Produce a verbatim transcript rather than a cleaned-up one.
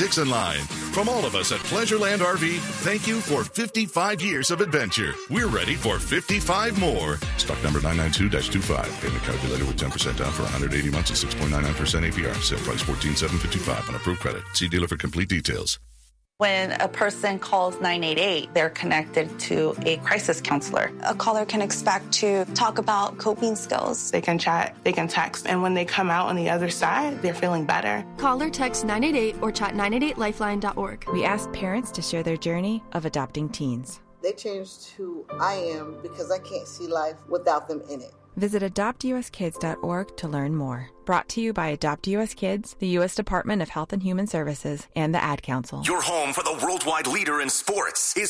Mason-Dixon line. From all of us at Pleasureland R V, thank you for fifty-five years of adventure. We're ready for fifty-five more. Stock number nine nine two dash two five. Payment calculator with ten percent down for one hundred eighty months at six point nine nine percent A P R. Sale price fourteen thousand seven hundred fifty-five dollars on approved credit. See dealer for complete details. When a person calls nine eight eight, they're connected to a crisis counselor. A caller can expect to talk about coping skills. They can chat, they can text, and when they come out on the other side, they're feeling better. Call or text nine eight eight or chat nine eight eight lifeline dot org. We ask parents to share their journey of adopting teens. They changed who I am because I can't see life without them in it. Visit adopt u s kids dot org to learn more. Brought to you by Adopt U S Kids, the U S Department of Health and Human Services, and the Ad Council. Your home for the worldwide leader in sports is